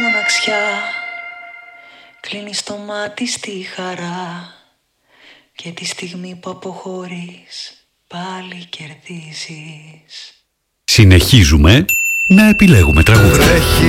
μοναξιά, κλείνεις το μάτι στη χαρά και τη στιγμή που αποχωρείς πάλι κερδίζεις. Συνεχίζουμε να επιλέγουμε τραγούδια. Τρέχει